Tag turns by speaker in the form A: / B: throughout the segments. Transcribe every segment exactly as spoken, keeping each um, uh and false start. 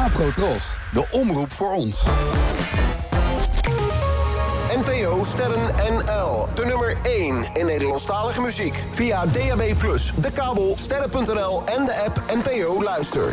A: Afrotros, de omroep voor ons.
B: N P O Sterren N L, de nummer één in Nederlandstalige muziek. Via D A B plus, de kabel, sterren punt n l en de app N P O Luister.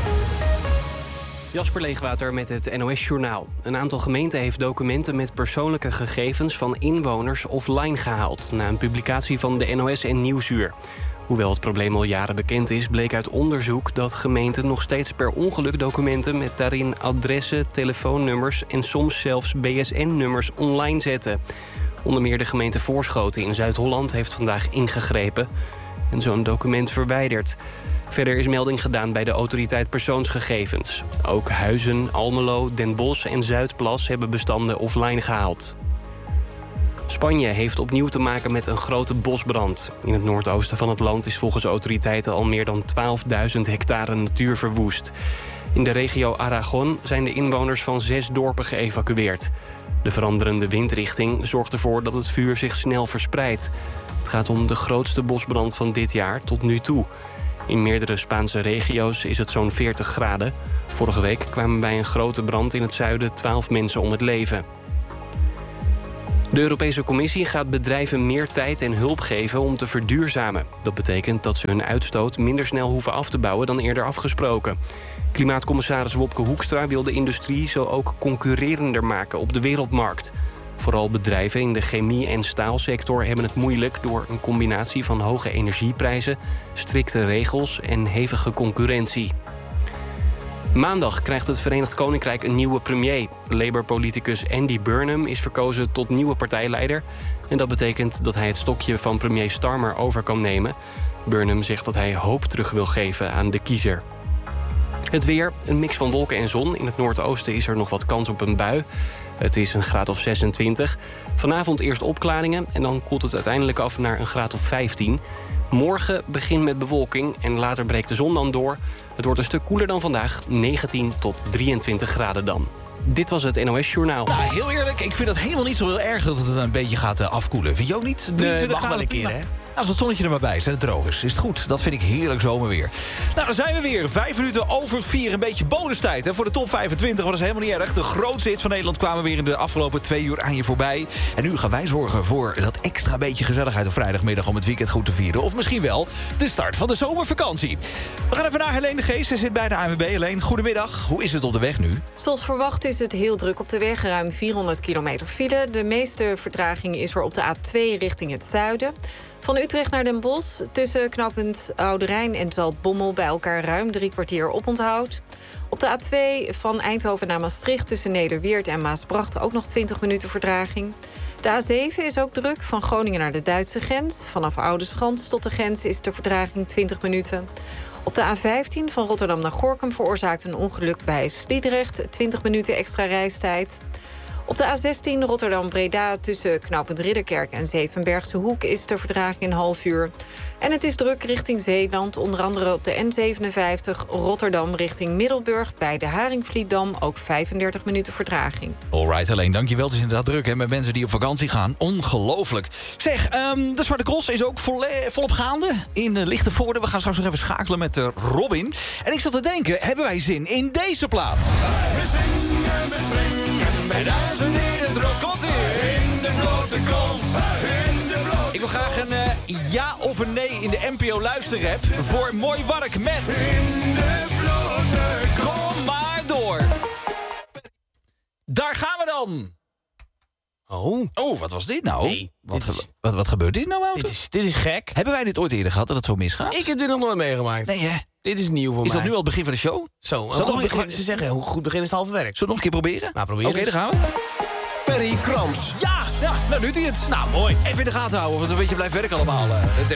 C: Jasper Leegwater met het N O S-journaal. Een aantal gemeenten heeft documenten met persoonlijke gegevens van inwoners offline gehaald, na een publicatie van de N O S en Nieuwsuur. Hoewel het probleem al jaren bekend is, bleek uit onderzoek dat gemeenten nog steeds per ongeluk documenten met daarin adressen, telefoonnummers en soms zelfs B S N-nummers online zetten. Onder meer de gemeente Voorschoten in Zuid-Holland heeft vandaag ingegrepen en zo'n document verwijderd. Verder is melding gedaan bij de autoriteit persoonsgegevens. Ook Huizen, Almelo, Den Bosch en Zuidplas hebben bestanden offline gehaald. Spanje heeft opnieuw te maken met een grote bosbrand. In het noordoosten van het land is volgens autoriteiten al meer dan twaalfduizend hectare natuur verwoest. In de regio Aragon zijn de inwoners van zes dorpen geëvacueerd. De veranderende windrichting zorgt ervoor dat het vuur zich snel verspreidt. Het gaat om de grootste bosbrand van dit jaar tot nu toe. In meerdere Spaanse regio's is het zo'n veertig graden. Vorige week kwamen bij een grote brand in het zuiden twaalf mensen om het leven. De Europese Commissie gaat bedrijven meer tijd en hulp geven om te verduurzamen. Dat betekent dat ze hun uitstoot minder snel hoeven af te bouwen dan eerder afgesproken. Klimaatcommissaris Wopke Hoekstra wil de industrie zo ook concurrerender maken op de wereldmarkt. Vooral bedrijven in de chemie- en staalsector hebben het moeilijk door een combinatie van hoge energieprijzen, strikte regels en hevige concurrentie. Maandag krijgt het Verenigd Koninkrijk een nieuwe premier. Labour-politicus Andy Burnham is verkozen tot nieuwe partijleider. En dat betekent dat hij het stokje van premier Starmer over kan nemen. Burnham zegt dat hij hoop terug wil geven aan de kiezer. Het weer, een mix van wolken en zon. In het noordoosten is er nog wat kans op een bui. Het is een graad of zesentwintig. Vanavond eerst opklaringen en dan koelt het uiteindelijk af naar een graad of vijftien. Morgen begint met bewolking en later breekt de zon dan door. Het wordt een stuk koeler dan vandaag, negentien tot drieëntwintig graden dan. Dit was het N O S-journaal.
D: Nou, heel eerlijk, ik vind het helemaal niet zo heel erg dat het een beetje gaat uh, afkoelen. Vind je ook niet?
E: Nee, mag wel een keer, hè?
D: Als het zonnetje er maar bij is en het droog is, is het goed. Dat vind ik heerlijk zomerweer. Nou, dan zijn we weer. Vijf minuten over vier. Een beetje bonustijd hè, voor de top vijfentwintig. Maar dat is helemaal niet erg. De grootste hits van Nederland kwamen weer in de afgelopen twee uur aan je voorbij. En nu gaan wij zorgen voor dat extra beetje gezelligheid op vrijdagmiddag om het weekend goed te vieren. Of misschien wel de start van de zomervakantie. We gaan even naar Helene de Geest. Zij zit bij de A N W B. Helene, goedemiddag. Hoe is het op de weg nu?
F: Zoals verwacht is het heel druk op de weg. Ruim vierhonderd kilometer file. De meeste vertraging is er op de A twee richting het zuiden. Van Utrecht naar Den Bosch, tussen knooppunt Oude Rijn en Zaltbommel bij elkaar ruim drie kwartier oponthoud. Op de A twee van Eindhoven naar Maastricht tussen Nederweert en Maasbracht ook nog twintig minuten vertraging. De A zeven is ook druk, van Groningen naar de Duitse grens. Vanaf Oudeschans tot de grens is de vertraging twintig minuten. Op de A vijftien van Rotterdam naar Gorinchem veroorzaakt een ongeluk bij Sliedrecht. twintig minuten extra reistijd. Op de A zestien Rotterdam-Breda tussen knooppunt Ridderkerk en Zevenbergse Hoek is de vertraging een half uur. En het is druk richting Zeeland, onder andere op de N zevenenvijftig Rotterdam richting Middelburg bij de Haringvlietdam ook vijfendertig minuten vertraging.
D: Alright, Helene, dankjewel. Het is inderdaad druk hè, met mensen die op vakantie gaan. Ongelooflijk. Zeg, um, de Zwarte Cross is ook vol, volop gaande in uh, Lichtenvoorde. We gaan straks nog even schakelen met uh, Robin. En ik zat te denken, hebben wij zin in deze plaat?
G: We zingen, we springen, bij duizend in het rood komt weer. In de blote kont, in de blote.
D: Ik wil graag een uh, ja of een nee in de N P O luisterrap voor Mooi Wark met...
G: In de blote kont.
D: Kom maar door. Daar gaan we dan.
E: Oh.
D: Oh, wat was dit nou?
E: Nee,
D: wat,
E: dit is-
D: ge- wat, wat gebeurt dit nou, auto?
E: Dit is, dit is gek.
D: Hebben wij dit ooit eerder gehad, dat het zo misgaat?
E: Ik heb dit nog nooit meegemaakt.
D: Nee, hè?
E: Dit is nieuw voor
D: Is
E: mij.
D: dat nu al het begin van de show?
E: Zo,
D: Zal
E: hoe
D: nog
E: goed
D: een-
E: begin- ze zeggen, hoe goed begin is het halve werk.
D: Zullen we nog een keer proberen?
E: Nou, probeer
D: Oké,
E: eens.
D: daar gaan we.
B: Perry Krams.
D: Ja, ja, nou nu doet hij het.
E: Nou, mooi.
D: Even in de gaten houden of het een beetje blijft werken allemaal. eh.